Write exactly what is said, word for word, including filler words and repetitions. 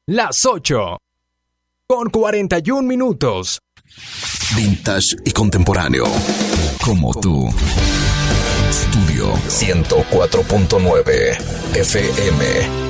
las ocho, con cuarenta y un minutos. Vintage y contemporáneo, como tú. Estudio ciento cuatro punto nueve F M.